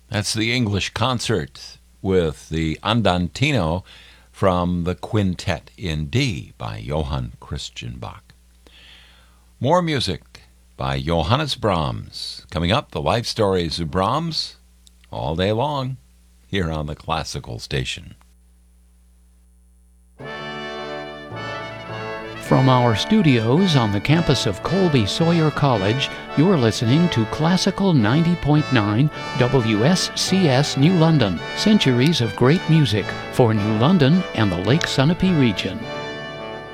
That's the English concert with the Andantino from the Quintet in D by Johann Christian Bach. More music by Johannes Brahms. Coming up, the life stories of Brahms all day long here on the Classical Station. From our studios on the campus of Colby Sawyer College, you're listening to Classical 90.9 WSCS New London. Centuries of great music for New London and the Lake Sunapee region.